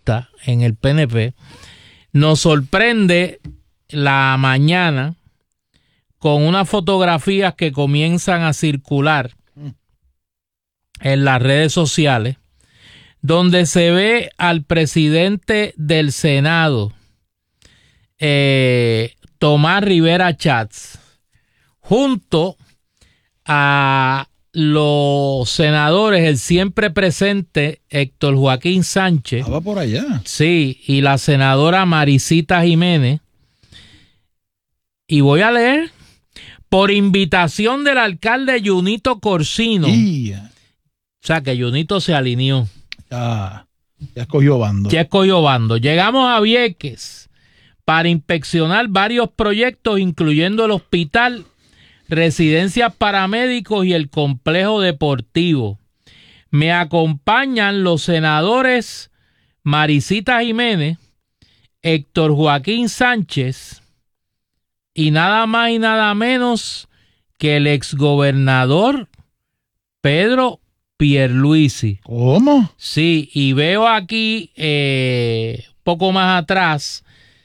estadista en el PNP, nos sorprende la mañana con unas fotografías que comienzan a circular en las redes sociales, donde se ve al presidente del Senado, Tomás Rivera Chats, junto a los senadores, el siempre presente Héctor Joaquín Sánchez. Va por allá. Sí, y la senadora Maricita Jiménez. Y voy a leer: por invitación del alcalde Junito Corsino. O sea, que Junito se alineó. Ya escogió bando. Llegamos a Vieques para inspeccionar varios proyectos, incluyendo el hospital, residencias paramédicos y el complejo deportivo. Me acompañan los senadores Maricita Jiménez, Héctor Joaquín Sánchez y nada más y nada menos que el exgobernador Pedro Pierluisi. ¿Cómo? Sí, y veo aquí poco más atrás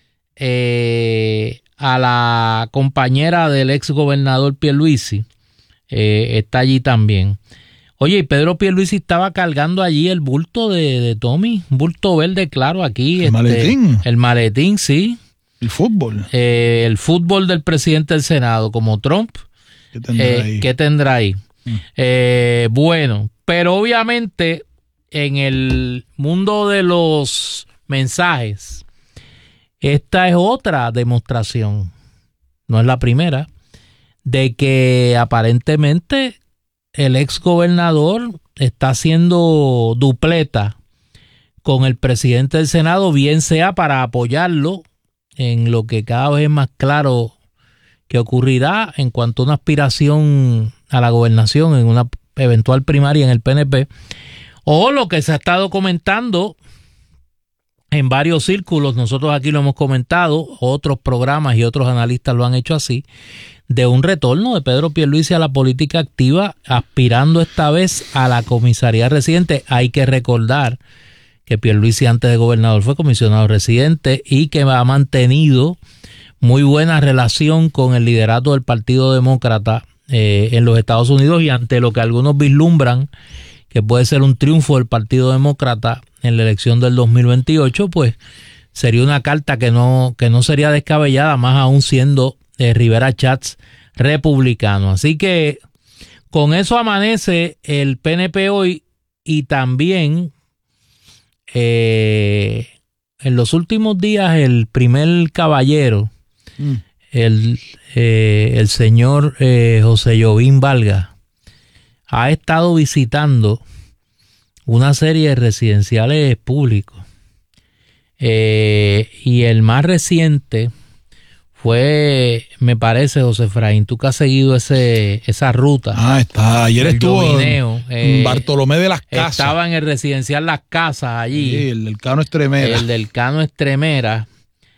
a la compañera del ex gobernador Pierluisi, está allí también. Oye, y Pedro Pierluisi estaba cargando allí el bulto de Tommy, un bulto verde claro aquí. El maletín. El maletín, sí. El fútbol. El fútbol del presidente del Senado, como Trump. ¿Qué tendrá ahí? Bueno, pero obviamente en el mundo de los mensajes, esta es otra demostración, no es la primera, de que aparentemente el ex gobernador está haciendo dupleta con el presidente del Senado, bien sea para apoyarlo en lo que cada vez es más claro que ocurrirá en cuanto a una aspiración a la gobernación en una eventual primaria en el PNP, o lo que se ha estado comentando en varios círculos, nosotros aquí lo hemos comentado, otros programas y otros analistas lo han hecho así, de un retorno de Pedro Pierluisi a la política activa, aspirando esta vez a la comisaría residente. Hay que recordar que Pierluisi antes de gobernador fue comisionado residente y que ha mantenido muy buena relación con el liderato del Partido Demócrata en los Estados Unidos, y ante lo que algunos vislumbran que puede ser un triunfo del Partido Demócrata en la elección del 2028, pues sería una carta que no sería descabellada, más aún siendo Rivera Chats republicano. Así que con eso amanece el PNP hoy, y también en los últimos días el primer caballero, el señor José Jovín Valga, ha estado visitando una serie de residenciales públicos, y el más reciente fue, me parece, José Efraín, tú que has seguido esa ruta. Está. Ayer estuvo en Bartolomé de las Casas. Estaba en el residencial Las Casas allí. Sí, el del Cano Estremera. El del Cano Estremera.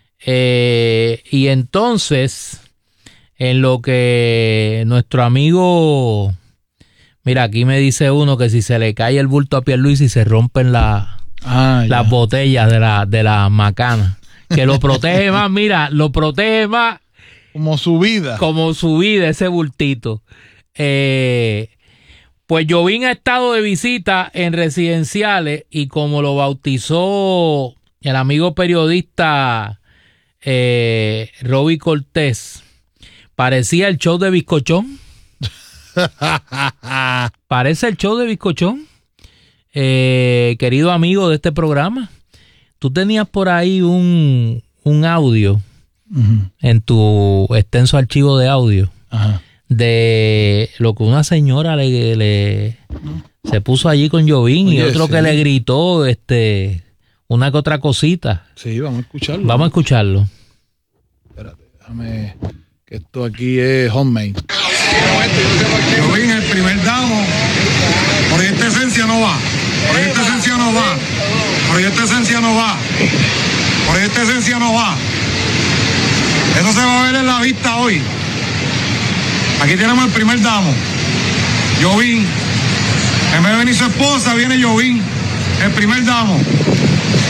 Y entonces, en lo que nuestro amigo, mira, aquí me dice uno que si se le cae el bulto a Pierluisi se rompen las botellas de la macana, que lo protege más, mira, lo protege más como su vida ese bultito. Pues Jovín ha estado de visita en residenciales, y como lo bautizó el amigo periodista Roby Cortés, parecía el show de Bizcochón. Parece el show de Bizcochón, querido amigo de este programa. Tú tenías por ahí un audio en tu extenso archivo de audio de lo que una señora se puso allí con Jovín. Oye, y otro que le gritó una que otra cosita. Sí, vamos a escucharlo. Vamos a escucharlo. Espérate, déjame, que esto aquí es homemade. Jovín, el primer damo, por esta esencia no va. Por esta esencia no va. Por esta esencia no va. Por esta esencia no va. Eso se va a ver en la vista hoy. Aquí tenemos el primer damo, Jovín. En vez de venir su esposa, viene Jovín, el primer damo.